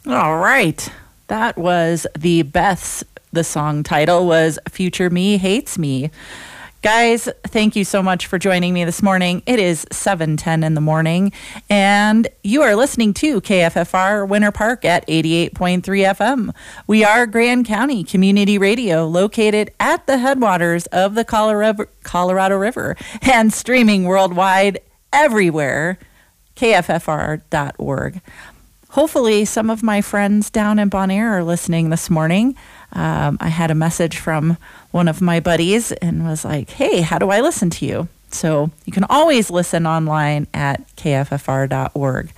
All right. That was the Beths. The song title was Future Me Hates Me. Guys, thank you so much for joining me this morning. It is 7:10 in the morning, and you are listening to KFFR Winter Park at 88.3 FM. We are Grand County Community Radio, located at the headwaters of the Colorado River and streaming worldwide everywhere, kffr.org. Hopefully, some of my friends down in Bonaire are listening this morning. I had a message from one of my buddies and was like, hey, how do I listen to you? So you can always listen online at kffr.org.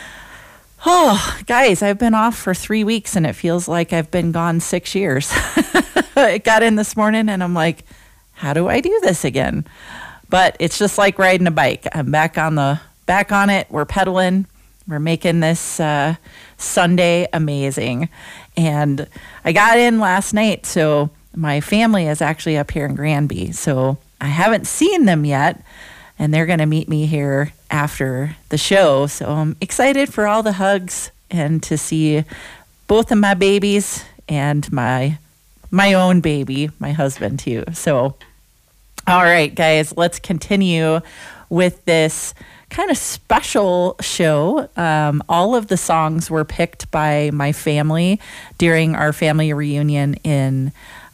Oh, guys, I've been off for 3 weeks and it feels like I've been gone 6 years. I got in this morning and I'm like, how do I do this again? But it's just like riding a bike. I'm back on it. We're pedaling. We're making this Sunday amazing. And I got in last night, so my family is actually up here in Granby. So I haven't seen them yet, and they're going to meet me here after the show. So I'm excited for all the hugs and to see both of my babies and my own baby, my husband too. So, all right, guys, let's continue with this kind of special show. All of the songs were picked by my family during our family reunion in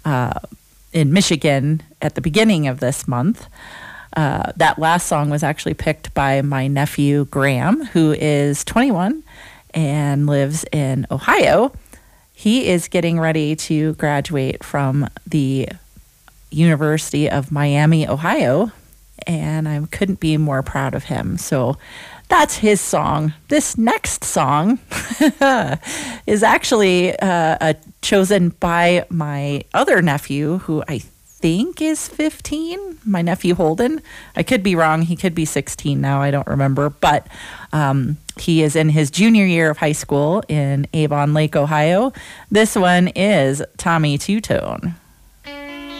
Michigan at the beginning of this month. That last song was actually picked by my nephew Graham, who is 21 and lives in Ohio. He is getting ready to graduate from the University of Miami, Ohio, and I couldn't be more proud of him. So that's his song. This next song is actually chosen by my other nephew, who I think is 15, my nephew Holden. I could be wrong. He could be 16 now. I don't remember. But he is in his junior year of high school in Avon Lake, Ohio. This one is Tommy Two Tone.